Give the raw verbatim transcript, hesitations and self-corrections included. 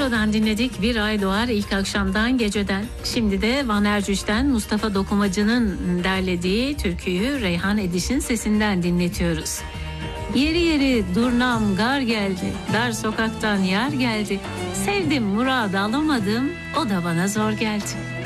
Filo'dan dinledik. Bir ay doğar ilk akşamdan geceden. Şimdi de Van Ercüç'ten Mustafa Dokumacı'nın derlediği türküyü Reyhan Ediş'in sesinden dinletiyoruz. Yeri yeri durnam gar geldi, dar sokaktan yar geldi. Sevdim murad alamadım, o da bana zor geldi.